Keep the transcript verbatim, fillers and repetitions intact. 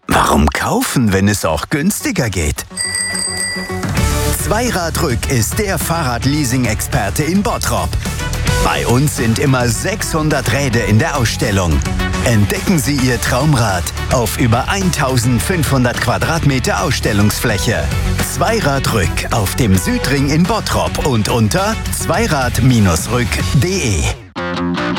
Warum kaufen, wenn es auch günstiger geht? Zweiradrück ist der Fahrradleasing-Experte in Bottrop. Bei uns sind immer sechshundert Räder in der Ausstellung. Entdecken Sie Ihr Traumrad auf über eintausendfünfhundert Quadratmeter Ausstellungsfläche. Zweiradrück auf dem Südring in Bottrop und unter zweirad Bindestrich rück punkt de.